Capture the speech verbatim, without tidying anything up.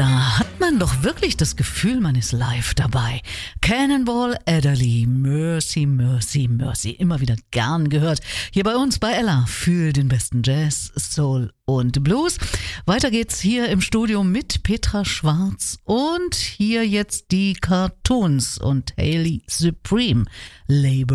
Da hat man doch wirklich das Gefühl, man ist live dabei. Cannonball Adderley, Mercy, Mercy, Mercy. Immer wieder gern gehört. Hier bei uns bei Ella für den besten Jazz, Soul und Blues. Weiter geht's hier im Studio mit Petra Schwarz und hier jetzt die Cartoons und Hayley Supreme. Labor